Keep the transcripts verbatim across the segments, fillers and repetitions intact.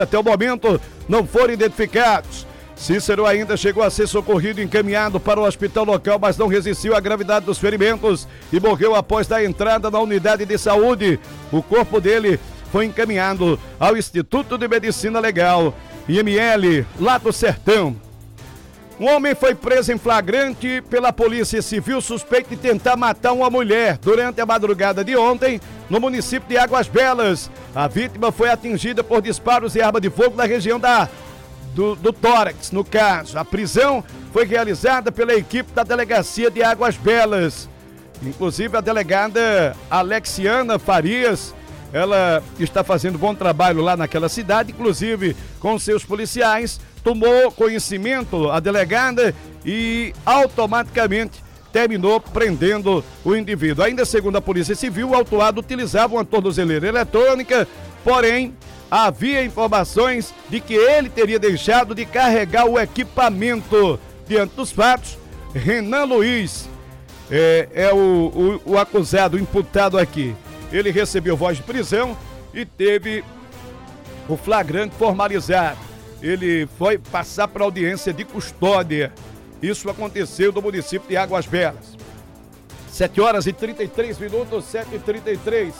Até o momento não foram identificados. Cícero ainda chegou a ser socorrido e encaminhado para o hospital local, mas não resistiu à gravidade dos ferimentos e morreu após dar entrada na unidade de saúde. O corpo dele foi encaminhado ao Instituto de Medicina Legal, I M L, lá do Sertão. Um homem foi preso em flagrante pela Polícia Civil suspeito de tentar matar uma mulher durante a madrugada de ontem no município de Águas Belas. A vítima foi atingida por disparos de arma de fogo na região da Do, do tórax, no caso. A prisão foi realizada pela equipe da Delegacia de Águas Belas. Inclusive a delegada Alexiana Farias, ela está fazendo bom trabalho lá naquela cidade, inclusive com seus policiais, tomou conhecimento a delegada e automaticamente terminou prendendo o indivíduo. Ainda segundo a Polícia Civil, o autuado utilizava uma tornozeleira eletrônica, porém havia informações de que ele teria deixado de carregar o equipamento. Diante dos fatos, Renan Luiz é, é o, o, o acusado, o imputado aqui. Ele recebeu voz de prisão e teve o flagrante formalizado. Ele foi passar para audiência de custódia. Isso aconteceu no município de Águas Belas. sete horas e trinta e três minutos, sete e trinta e três.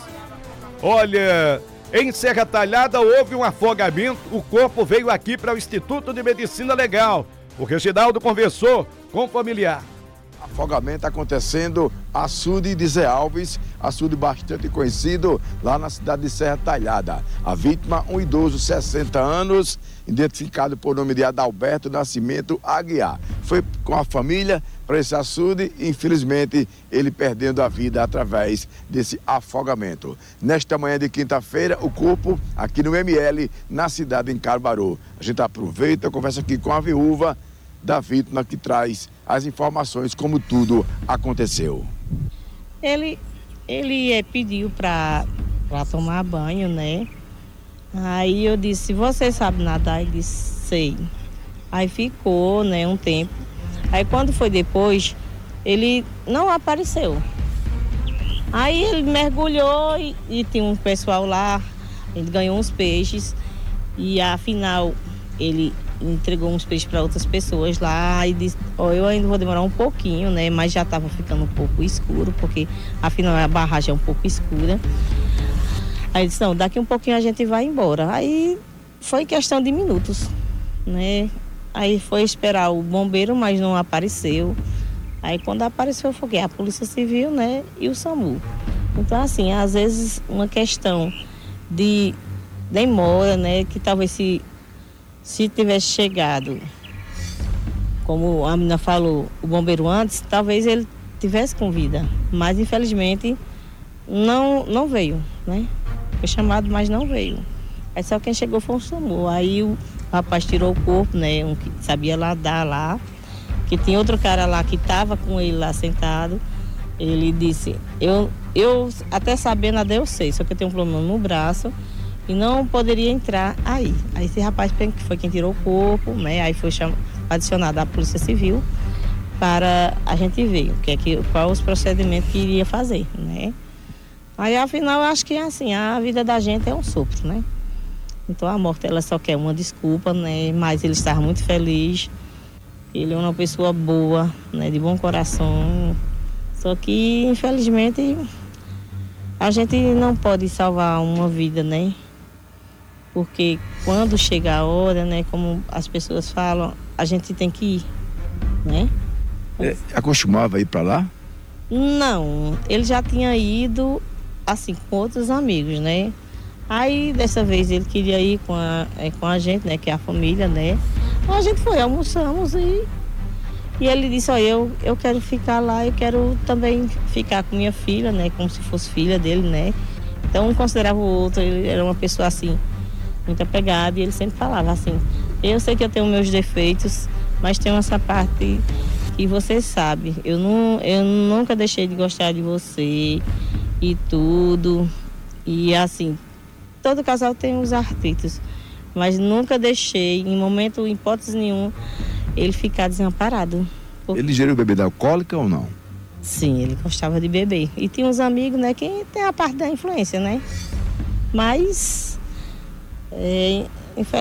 Olha, em Serra Talhada houve um afogamento, o corpo veio aqui para o Instituto de Medicina Legal. O Reginaldo conversou com o familiar. Afogamento acontecendo açude de Zé Alves, açude bastante conhecido lá na cidade de Serra Talhada. A vítima, um idoso de sessenta anos, identificado por nome de Adalberto Nascimento Aguiar. Foi com a família para esse açude e infelizmente ele perdendo a vida através desse afogamento. Nesta manhã de quinta-feira, o corpo aqui no M L, na cidade de Caruaru. A gente aproveita, conversa aqui com a viúva da vítima que traz as informações como tudo aconteceu. Ele, ele é, pediu para tomar banho, né? Aí eu disse, você sabe nadar? Ele disse, sei. Aí ficou, né, um tempo. Aí quando foi depois, ele não apareceu. Aí ele mergulhou e, e tinha um pessoal lá, ele ganhou uns peixes e afinal ele entregou uns peixes para outras pessoas lá e disse, ó, oh, eu ainda vou demorar um pouquinho, né, mas já estava ficando um pouco escuro, porque afinal a barragem é um pouco escura. Aí disse, não, daqui um pouquinho a gente vai embora. Aí foi questão de minutos, né, aí foi esperar o bombeiro, mas não apareceu. Aí quando apareceu foi a Polícia Civil, né, e o SAMU. Então assim, às vezes uma questão de demora, né, que talvez se Se tivesse chegado, como a menina falou, o bombeiro antes, talvez ele tivesse com vida. Mas, infelizmente, não, não veio, né? Foi chamado, mas não veio. Aí só quem chegou foi o SAMU. Aí o rapaz tirou o corpo, né? Um que sabia nadar lá. Que tinha outro cara lá que estava com ele lá sentado. Ele disse, eu, eu até saber nadar eu sei, só que eu tenho um problema no braço. E não poderia entrar aí. Aí esse rapaz que foi quem tirou o corpo, né? Aí foi cham... adicionado à Polícia Civil para a gente ver o que é que, qual os procedimentos que iria fazer, né? Aí afinal eu acho que é assim, a vida da gente é um sopro, né? Então a morte ela só quer uma desculpa, né? Mas ele estava muito feliz. Ele é uma pessoa boa, né? De bom coração. Só que infelizmente a gente não pode salvar uma vida, né? Porque quando chega a hora, né, como as pessoas falam, a gente tem que ir, né? É, acostumava ir para lá? Não, ele já tinha ido, assim, com outros amigos, né? Aí, dessa vez, ele queria ir com a, é, com a gente, né, que é a família, né? Então, a gente foi, almoçamos e, e ele disse, ó, eu, eu quero ficar lá, eu quero também ficar com minha filha, né, como se fosse filha dele, né? Então, um considerava o outro, ele era uma pessoa, assim, muito apegada, e ele sempre falava assim, eu sei que eu tenho meus defeitos, mas tem essa parte que você sabe, eu, não, eu nunca deixei de gostar de você e tudo, e assim, todo casal tem os artritos, mas nunca deixei, em momento, em hipótese nenhuma, ele ficar desamparado. Porque... Ele gerou bebida alcoólica ou não? Sim, ele gostava de beber, e tinha uns amigos, né, que tem a parte da influência, né, mas... É, Infelizmente,